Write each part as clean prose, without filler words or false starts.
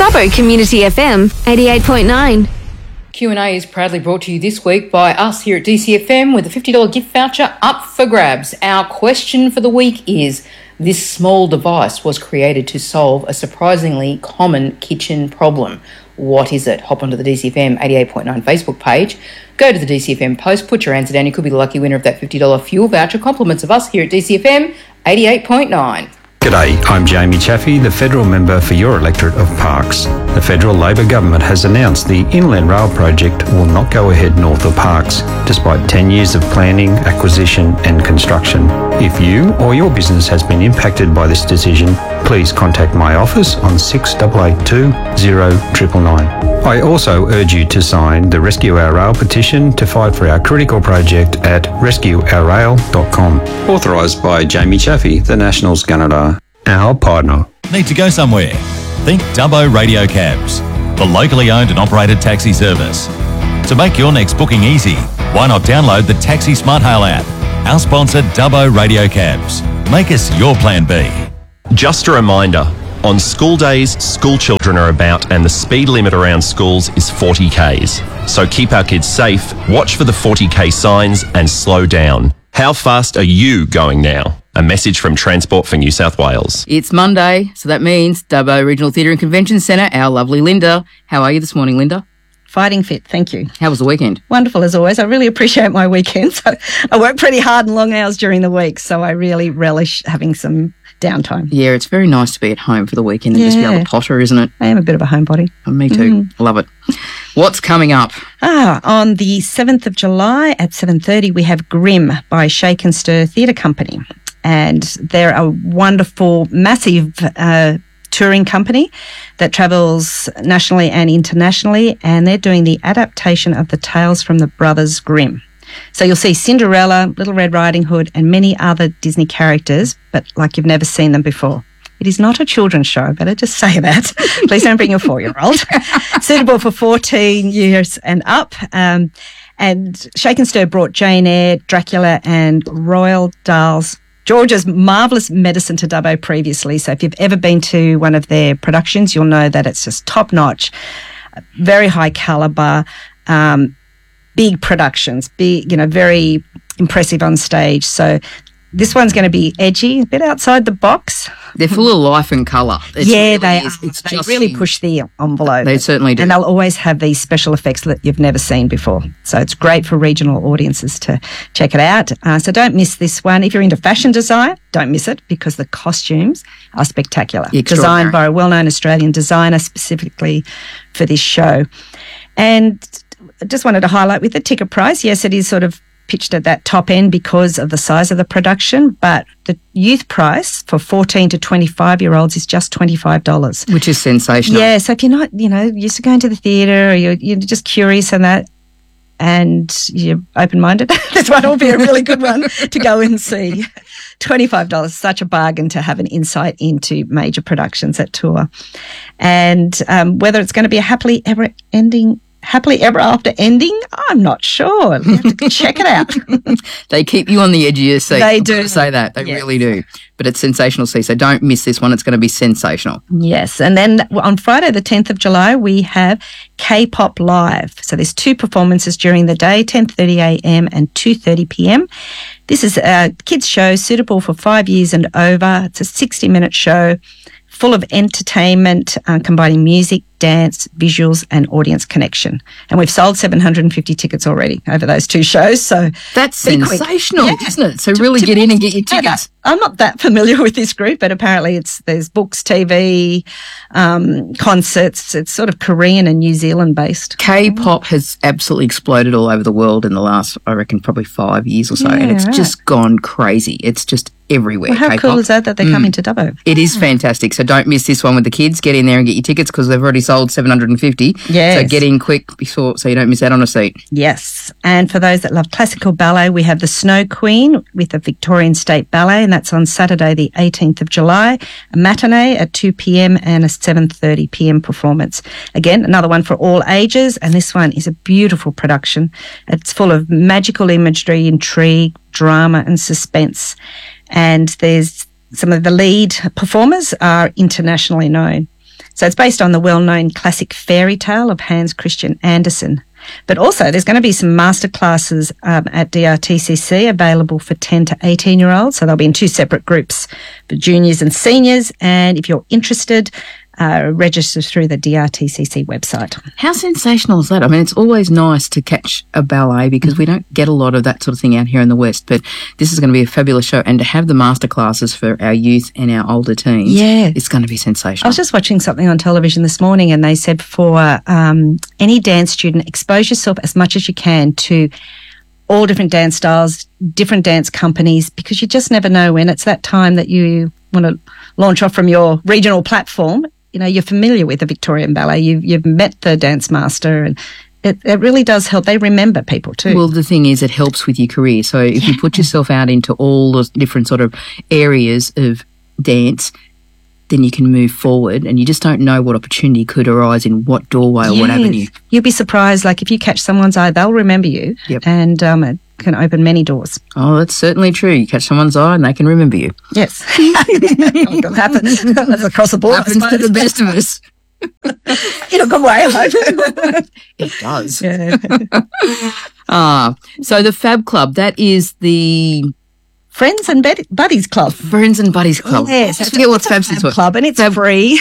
Dubbo Community FM 88.9. Q&A is proudly brought to you this week by us here at DCFM with a $50 gift voucher up for grabs. Our question for the week is, this small device was created to solve a surprisingly common kitchen problem. What is it? Hop onto the DCFM 88.9 Facebook page, go to the DCFM post, put your answer down. You could be the lucky winner of that $50 fuel voucher. Compliments of us here at DCFM 88.9. G'day, I'm Jamie Chaffey, the federal member for your electorate of Parkes. The federal Labor government has announced the Inland Rail project will not go ahead north of Parkes, despite 10 years of planning, acquisition and construction. If you or your business has been impacted by this decision, please contact my office on 6882 0999. I also urge you to sign the Rescue Our Rail petition to fight for our critical project at rescueourrail.com. Authorised by Jamie Chaffey, the Nationals Gunnedah, our partner. Need to go somewhere? Think Dubbo Radio Cabs, the locally owned and operated taxi service. To make your next booking easy, why not download the Taxi Smart Hail app? Our sponsor, Dubbo Radio Cabs. Make us your plan B. Just a reminder, on school days, school children are about and the speed limit around schools is 40 Ks. So keep our kids safe, watch for the 40 K signs and slow down. How fast are you going now? A message from Transport for New South Wales. It's Monday, so that means Dubbo Regional Theatre and Convention Centre, our lovely Linda. How are you this morning, Linda? Fighting fit, thank you. How was the weekend? Wonderful as always. I really appreciate my weekends. I work pretty hard and long hours during the week, so I really relish having some downtime. Yeah, it's very nice to be at home for the weekend and just be able to potter, isn't it? I am a bit of a homebody. Oh, me too. Love it. What's coming up? On the 7th of July at 7:30, we have Grimm by Shake and Stir Theatre Company. And they're a wonderful, massive touring company that travels nationally and internationally, and they're doing the adaptation of the Tales from the Brothers Grimm. So you'll see Cinderella, Little Red Riding Hood, and many other Disney characters, but like you've never seen them before. It is not a children's show, better just say that. Please don't bring your 4-year-old. Suitable for 14 years and up. And Shake and Stir brought Jane Eyre, Dracula, and Royal Dahl's George's Marvellous Medicine to Dubbo previously. So if you've ever been to one of their productions, you'll know that it's just top-notch, very high calibre, big productions, very impressive on stage. So this one's going to be edgy, a bit outside the box. They're full of life and colour. They really push the envelope. They certainly do. And they'll always have these special effects that you've never seen before. So it's great for regional audiences to check it out. So don't miss this one. If you're into fashion design, don't miss it because the costumes are spectacular. Designed by a well-known Australian designer specifically for this show. And I just wanted to highlight with the ticket price, yes, it is sort of pitched at that top end because of the size of the production, but the youth price for 14 to 25-year-olds is just $25. Which is sensational. Yeah, so if you're not, used to going to the theatre or you're just curious and you're open-minded, this one will be a really good one to go and see. $25, such a bargain to have an insight into major productions that tour. And whether it's going to be a happily ever after ending, I'm not sure. You have to check it out. They keep you on the edge of your seat. They do. Say that. They really do. But it's sensational, so don't miss this one. It's going to be sensational. Yes. And then on Friday, the 10th of July, we have K-Pop Live. So there's 2 performances during the day, 10:30 a.m. and 2:30 p.m. This is a kids' show suitable for 5 years and over. It's a 60-minute show full of entertainment, combining music, dance, visuals and audience connection. And we've sold 750 tickets already over those 2 shows. So that's sensational, isn't it? So really get in and get your tickets. I'm not that familiar with this group, but apparently there's books, TV, concerts. It's sort of Korean and New Zealand based. K-pop has absolutely exploded all over the world in the last, I reckon, probably 5 years or so. And it's just gone crazy. It's just everywhere. Well, how K-pop. cool is that they come into Dubbo? It is fantastic. So don't miss this one with the kids. Get in there and get your tickets because they've already sold 750. Yes. So get in quick so you don't miss out on a seat. Yes. And for those that love classical ballet, we have the Snow Queen with the Victorian State Ballet, and that's on Saturday the 18th of July, a matinee at 2 p.m. and a 7:30 p.m. performance. Again, another one for all ages, and this one is a beautiful production. It's full of magical imagery, intrigue, drama and suspense. And there's some of the lead performers are internationally known. So it's based on the well-known classic fairy tale of Hans Christian Andersen. But also there's going to be some masterclasses at DRTCC available for 10 to 18-year-olds. So they'll be in 2 separate groups for juniors and seniors. And if you're interested, register through the DRTCC website. How sensational is that? I mean, it's always nice to catch a ballet because we don't get a lot of that sort of thing out here in the West, but this is going to be a fabulous show, and to have the masterclasses for our youth and our older teens, it's going to be sensational. I was just watching something on television this morning, and they said for any dance student, expose yourself as much as you can to all different dance styles, different dance companies, because you just never know when it's that time that you want to launch off from your regional platform. You know, you're familiar with the Victorian Ballet, you've met the dance master, and it really does help. They remember people too. Well, the thing is, it helps with your career. So if you put yourself out into all the different sort of areas of dance, then you can move forward, and you just don't know what opportunity could arise in what doorway or what avenue. You'll be surprised, like if you catch someone's eye, they'll remember you, and it can open many doors. Oh, that's certainly true. You catch someone's eye and they can remember you. Yes. It'll happen. That's across the board. Happens to the best of us. In a good way, I hope. It does. Yeah. So the Fab Club, that is the Friends and Buddies Club. Friends and Buddies Club. Yes. Let's forget what's Fab Club, and it's free.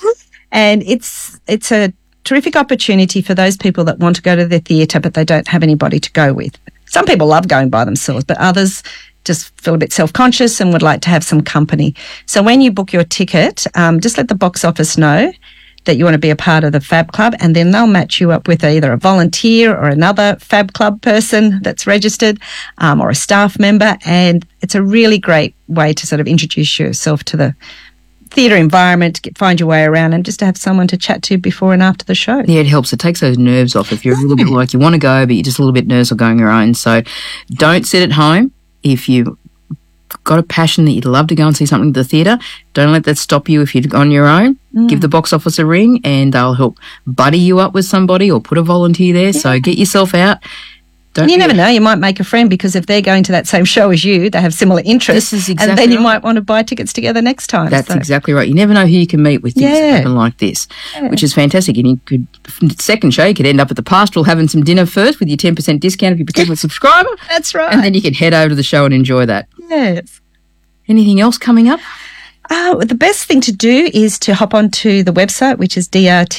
And it's a terrific opportunity for those people that want to go to the theatre but they don't have anybody to go with. Some people love going by themselves, but others just feel a bit self-conscious and would like to have some company. So when you book your ticket, just let the box office know that you want to be a part of the Fab Club, and then they'll match you up with either a volunteer or another Fab Club person that's registered, or a staff member. And it's a really great way to sort of introduce yourself to the theatre environment, find your way around, and just to have someone to chat to before and after the show. Yeah, it helps. It takes those nerves off if you're a little bit like you want to go, but you're just a little bit nervous of going your own. So don't sit at home. If you've got a passion that you'd love to go and see something at the theatre, don't let that stop you if you're on your own. Give the box office a ring and they'll help buddy you up with somebody or put a volunteer there. Yeah. So get yourself out. You never know, you might make a friend, because if they're going to that same show as you, they have similar interests. This is exactly and then you might want to buy tickets together next time. That's exactly right. You never know who you can meet with things that happen like this, which is fantastic. And you could, second show, you could end up at the Pastoral having some dinner first with your 10% discount if you're a particular subscriber. That's right. And then you can head over to the show and enjoy that. Yes. Anything else coming up? The best thing to do is to hop onto the website, which is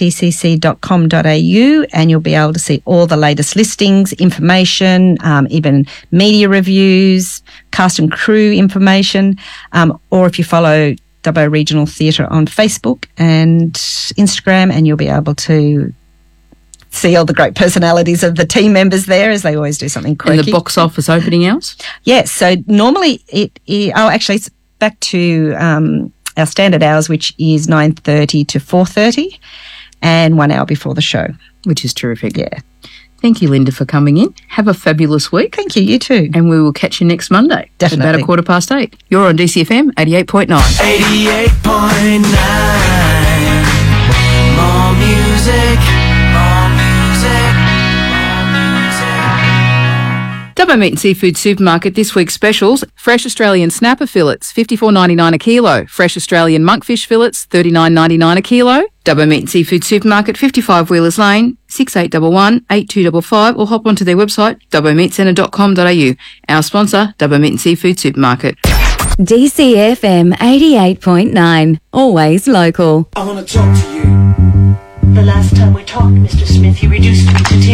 drtcc.com.au, and you'll be able to see all the latest listings, information, even media reviews, cast and crew information, or if you follow Dubbo Regional Theatre on Facebook and Instagram, and you'll be able to see all the great personalities of the team members there, as they always do something quirky. And the box office opening hours? Yes. So normally actually it's back to our standard hours, which is 9:30 to 4:30, and 1 hour before the show. Which is terrific. Yeah. Thank you, Linda, for coming in. Have a fabulous week. Thank you. You too. And we will catch you next Monday. Definitely. About 8:15. You're on DCFM 88.9. 88.9. More music. Dubbo Meat and Seafood Supermarket, this week's specials: fresh Australian snapper fillets, $54.99 a kilo; fresh Australian monkfish fillets, $39.99 a kilo. Dubbo Meat and Seafood Supermarket, 55 Wheelers Lane, 6811 8255, or hop onto their website, dubbomeatcentre.com.au. Our sponsor, Dubbo Meat and Seafood Supermarket. DCFM 88.9, always local. I want to talk to you. The last time we talked, Mr. Smith, you reduced me to tears.